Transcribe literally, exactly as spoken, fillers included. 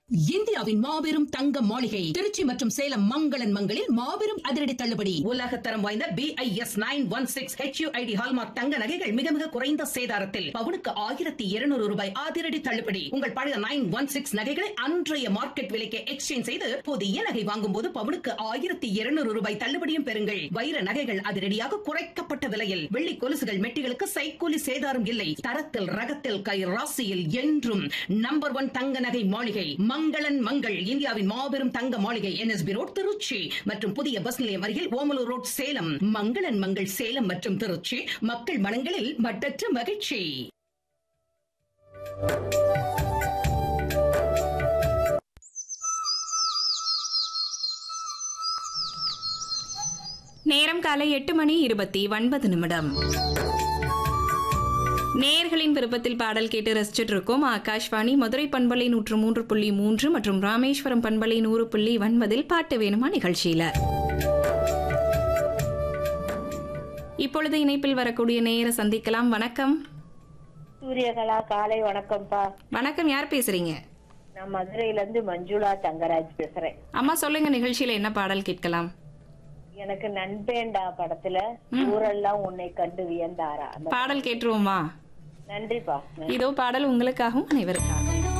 இந்தியாவின் மாபெரும் தங்க மாளிகை திருச்சி மற்றும் சேலம் மங்களன் மங்களில் மாபெரும் அதிரடி தள்ளுபடி. உலக தரம் வாய்ந்த B I S nine one six H you I D hallmark தங்க நகைகள் மிக மிக குறைந்த சேதாரத்தில் பவுனுக்கு ஆயிரத்தி இருநூறு ரூபாய் அதிரடி தள்ளுபடி. உங்கள் பழைய நைன் ஒன் சிக்ஸ் நகைகளை அன்றைய மார்க்கெட் விலைக்கு எக்ஸ்சேஞ்ச் செய்து புதிய நகை வாங்கும் போது பவுனுக்கு ஆயிரத்தி இருநூறு ரூபாய் தள்ளுபடியும் பெறுங்கள். வைர நகைகள் அதிரடியாக குறைக்கப்பட்ட விலையில், வெள்ளி கொலுசுகள் மெட்டிகளுக்கு சைக்கூலி சேதாரம் இல்லை. தரத்தில் ரகத்தில் கை ராசியில் என்றும் நம்பர் ஒன் தங்க நகை மாளிகை மங்களன் மங்கள். இந்தியாவின் மாபெரும் தங்க மாளிகை N S B road Trichy மற்றும் புதிய பஸ் நிலையம் அருகில் ஓமலூர் ரோட் சேலம். மங்களன் மங்கள் சேலம் மற்றும் திருச்சி, மக்கள் மனங்களில் மட்டற்ற மகிழ்ச்சி. நேரம் காலை எட்டு மணி இருபத்தி ஒன்பது நிமிடம். நேயர்களின் விருப்பத்தில் பாடல் கேட்டு ரசிச்சுட்டு இருக்கோம். ஆகாஷ்வாணி மதுரை பண்பலை நூற்று மூன்று புள்ளி மூன்று மற்றும் ராமேஸ்வரம் பண்பலை நூறு புள்ளி ஒன்பதில் பாட்டு வேணுமா நிகழ்ச்சியில இப்பொழுது இணைப்பில் வரக்கூடிய நேயரை சந்திக்கலாம். வணக்கம். சூரியகலா, காலை வணக்கம்ப்பா. வணக்கம், யார் பேசுறீங்க? நான் மதுரையில இருந்து மஞ்சுளா தங்கராஜ் பேசுறேன். அம்மா சொல்லுங்க, நிகழ்ச்சியில என்ன பாடல் கேட்கலாம்? எனக்கு நண்பேண்டா படத்துல ஊரெல்லாம் உன்னை கண்டு வியந்தாரா பாடல் கேட்டுருவோமா? நன்றிப்பா. இதோ பாடல் உங்களுக்காகவும் அனைவருக்காகவும்.